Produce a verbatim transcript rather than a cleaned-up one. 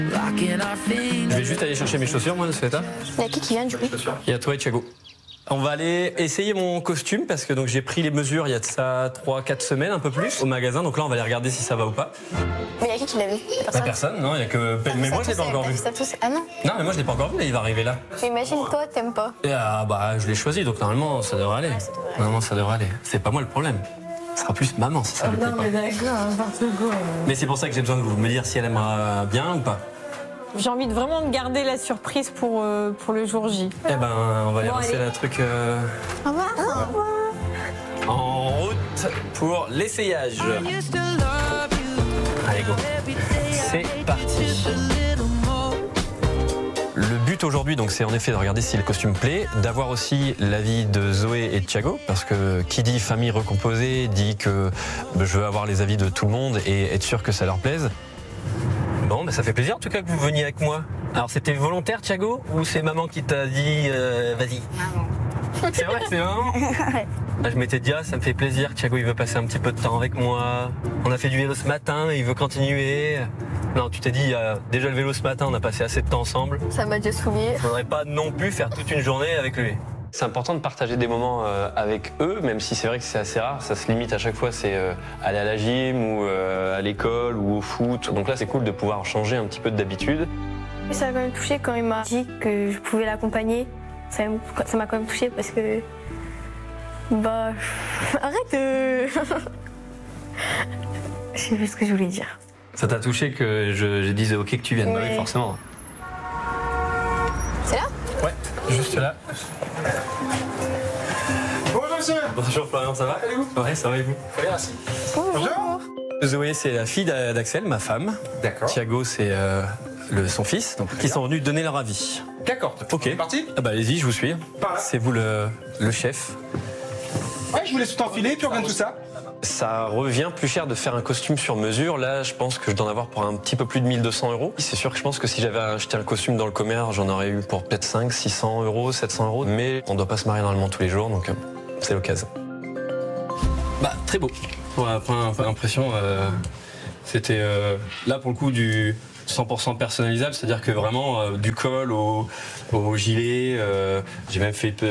Je vais juste aller chercher mes chaussures, moi, c'est ça. Il y a qui qui vient du coup? Il y a toi et Thiago. On va aller essayer mon costume parce que donc j'ai pris les mesures il y a de ça trois quatre semaines, un peu plus, au magasin. Donc là, on va aller regarder si ça va ou pas. Mais il y a qui qui l'a vu? Personne. Bah, personne, non, il y a que. Mais moi, je l'ai pas encore vu. Ah non? Non, mais moi, je l'ai pas encore vu, là, il va arriver là. Mais imagine, toi, t'aimes pas. Et, ah, bah, je l'ai choisi, donc normalement, ça devrait aller. Ouais, ça devrait aller. Normalement, ça devrait aller. C'est pas moi le problème. Ce sera plus maman si ça lui plaît Non, pas. mais d'accord, n'importe quoi. Mais c'est pour ça que j'ai besoin de vous me dire si elle aimera bien ou pas. J'ai envie de vraiment de garder la surprise pour, euh, pour le jour J. Eh ben, on va aller Bon, lancer allez. un truc euh, Au revoir. Au revoir. en route pour l'essayage. Allez, go. C'est parti. Le but aujourd'hui, donc, c'est en effet de regarder si le costume plaît, d'avoir aussi l'avis de Zoé et de Thiago, parce que qui dit famille recomposée dit que je veux avoir les avis de tout le monde et être sûr que ça leur plaise. Bon, bah ça fait plaisir en tout cas que vous veniez avec moi. Alors c'était volontaire Thiago ou c'est maman qui t'a dit euh, vas-y? Maman. C'est vrai, c'est maman? Là, je m'étais dit ah, ça me fait plaisir, Thiago il veut passer un petit peu de temps avec moi. On a fait du vélo ce matin, il veut continuer. Non, tu t'es dit euh, déjà le vélo ce matin, on a passé assez de temps ensemble. Ça m'a déjà souillé. Il faudrait pas non plus faire toute une journée avec lui. C'est important de partager des moments euh, avec eux, même si c'est vrai que c'est assez rare. Ça se limite à chaque fois, c'est euh, aller à la gym ou euh, à l'école ou au foot. Donc là, c'est cool de pouvoir changer un petit peu d'habitude. Ça m'a quand même touchée quand il m'a dit que je pouvais l'accompagner. Ça ça m'a quand même touchée parce que. Bah. Arrête euh... Je sais plus ce que je voulais dire. Ça t'a touché que je, je dise ok que tu viennes, Ouais. bah oui, forcément. C'est là? Ouais, juste là. Bonjour monsieur. Bonjour Florian, ça va? Allez-vous? Ouais, ça va et vous? Très bien, merci. Bonjour. Zoé, c'est la fille d'A- d'Axel, ma femme. D'accord. Thiago, c'est euh, le, son fils, donc, qui bien. sont venus donner leur avis. D'accord. Ok. C'est parti? Ah bah allez-y, je vous suis. Par là. C'est vous le, le chef. Ouais, je vous laisse tout enfiler, puis on regarde tout ça. Ça revient plus cher de faire un costume sur mesure. Là, je pense que je dois en avoir pour un petit peu plus de mille deux cents euros. C'est sûr que je pense que si j'avais acheté un costume dans le commerce, j'en aurais eu pour peut-être cinq, six cents euros, sept cents euros. Mais on ne doit pas se marier normalement tous les jours, donc euh, c'est l'occasion. Bah, très beau. Pour la première impression, euh, c'était euh, là pour le coup du cent pour cent personnalisable, c'est-à-dire que vraiment euh, du col au, au gilet, euh, j'ai même fait